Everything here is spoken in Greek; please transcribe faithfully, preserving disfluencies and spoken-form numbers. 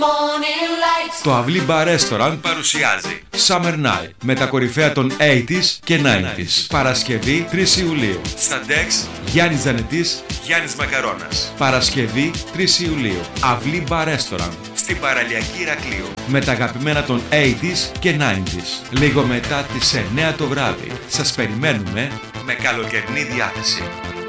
Το Αυλή Bar Restaurant παρουσιάζει Summer Night με τα κορυφαία των ογδόντα και ενενήντα. Παρασκευή τρεις Ιουλίου. Στα Ντεξ Γιάννης Ζανετής, Γιάννης Μακαρώνας. Παρασκευή τρεις Ιουλίου. Αυλή Bar Restaurant στην παραλιακή Ηρακλείου. Με τα αγαπημένα των ογδόντα και ενενήντα. Λίγο μετά τις εννιά το βράδυ. Σας περιμένουμε με καλοκαιρινή διάθεση.